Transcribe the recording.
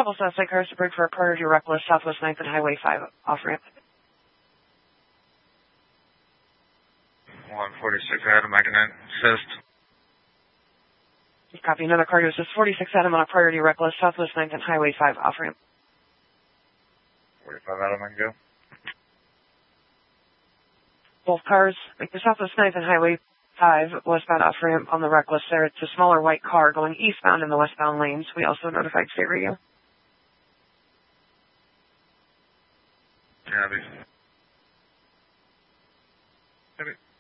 couple Southside cars to brake for a priority reckless, Southwest 9th and Highway 5 off-ramp. 146 Adam, I can assist. Copy, another car to assist 46 Adam on a priority reckless, Southwest 9th and Highway 5 off-ramp. 45 Adam, I can go. Both cars, make the Southwest 9th and Highway 5 westbound off-ramp on the reckless there. It's a smaller white car going eastbound in the westbound lanes. We also notified state radio. Copy. Copy.